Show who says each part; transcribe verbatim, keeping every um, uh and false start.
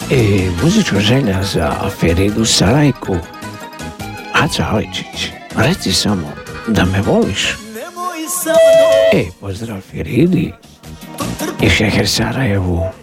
Speaker 1: I muzička želja za Feridu Sarajku. Aca Ajčić, reci samo da me voliš. E, pozdrav Feridi i Šeher Sarajevu.